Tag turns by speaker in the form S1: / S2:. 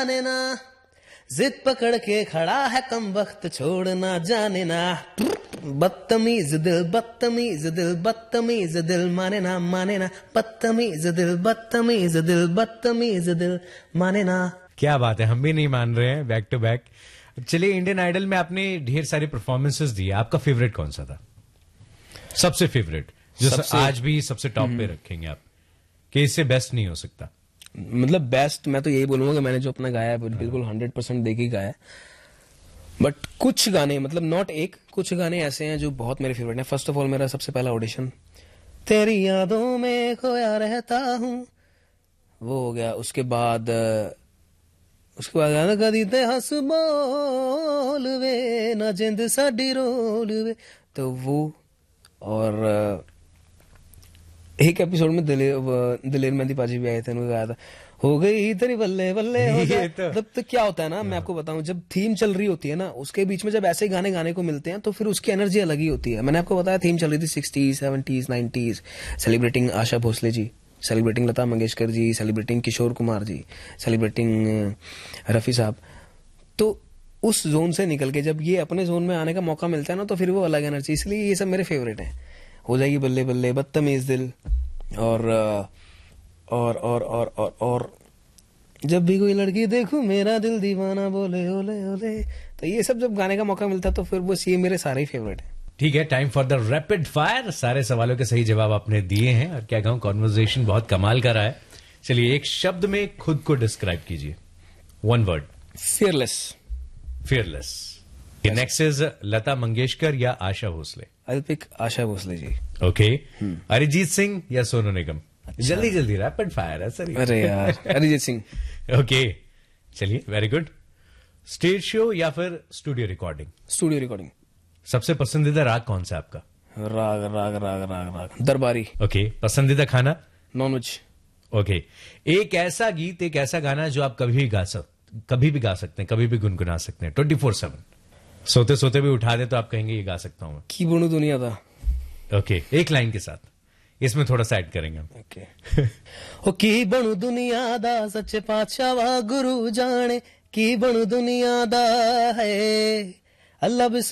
S1: जाने ना, जिद पकड़ के खड़ा है कम वक्त छोड़ना जाने ना, बदतमीज दिल बदतमीज दिल बदतमीज दिल माने ना बदतमीज दिल बदतमीज दिल बदतमीज दिल माने ना।
S2: क्या बात है, हम भी नहीं मान रहे हैं बैक टू बैक। चलिए, इंडियन आइडल में आपने ढेर सारी परफॉर्मेंसेस दी, आपका फेवरेट कौन सा था? सबसे फेवरेट जो आज भी सबसे टॉप पे रखेंगे आप, कि इससे बेस्ट नहीं हो सकता?
S1: मतलब बेस्ट मैं तो यही बोलूंगा कि मैंने जो अपना गाया है बिल्कुल 100% दे के गाया है। बट कुछ गाने, मतलब नॉट एक, कुछ गाने ऐसे हैं जो बहुत मेरे फेवरेट हैं। फर्स्ट ऑफ ऑल मेरा सबसे पहला ऑडिशन तेरी यादों में खोया रहता हूं, वो हो गया। उसके बाद गाना कदी ते हंस बोल वे ना जिंद साडी रोल वे, तो वो। और एक एपिसोड में दिलेर मेहंदी पाजी भी आए थे, उन्होंने गाया था हो गई तेरी बल्ले बल्ले हो गया। मतलब तो क्या होता है ना, मैं आपको बताऊं, जब थीम चल रही होती है ना, उसके बीच में जब ऐसे गाने गाने को मिलते हैं तो फिर उसकी एनर्जी अलग ही होती है। मैंने आपको बताया थीम चल रही थी 60s 70s 90s, celebrating Asha Bhosle ji, celebrating Lata Mangeshkar ji, celebrating Kishore Kumar ji, celebrating Rafi साहब। तो उस जोन से निकल के जब ये अपने जोन में आने का मौका मिलता है ना, तो फिर वो अलग एनर्जी। इसलिए ये सब मेरे फेवरेट हैं। हो जाएगी बल्ले बल्ले, बदतमीज दिल, और जब भी कोई लड़की देखूं मेरा दिल दीवाना बोले ओले ओले। तो ये सब जब गाने का मौका मिलता है तो फिर बस ये मेरे सारे ही फेवरेट हैं।
S2: ठीक है, time for the rapid fire. सारे सवालों के सही जवाब आपने दिए हैं और क्या कहूं, कॉन्वर्सेशन बहुत कमाल का रहा है। चलिए, एक शब्द में खुद को डिस्क्राइब कीजिए, one word.
S1: Fearless.
S2: Fearless. Next is Lata Mangeshkar या Asha Bhosle?
S1: I will pick Asha Bhosle ji.
S2: Okay. Arijit Singh या सोनू निगम? जल्दी जल्दी, रैपिड फायर है सर।
S1: अरे यार, अरिजीत सिंह।
S2: ओके, चलिए, वेरी गुड। स्टेज शो या फिर स्टूडियो रिकॉर्डिंग?
S1: Studio recording.
S2: सबसे पसंदीदा राग कौन सा आपका?
S1: राग राग राग राग राग दरबारी।
S2: ओके। पसंदीदा खाना?
S1: नॉनवेज।
S2: ओके। एक ऐसा गीत, एक ऐसा गाना जो आप कभी भी गा सकते हैं, कभी भी गुनगुना सकते हैं 24/7, सोते सोते भी उठा दे तो आप कहेंगे ये गा सकता हूं मैं?
S1: की बनू दुनिया दा।
S2: ओके, एक लाइन के साथ, इसमें थोड़ा सा ऐड करेंगे हम।
S1: ओके। ओ की बनू दुनिया दा सच्चे पातशाह वा गुरु जाने, की बनू दुनिया दा है अल्लाह